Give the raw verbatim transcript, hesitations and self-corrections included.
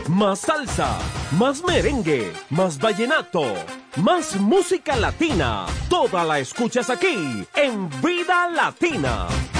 más salsa, más merengue, más vallenato, más música latina. Toda la escuchas aquí en Vida Latina.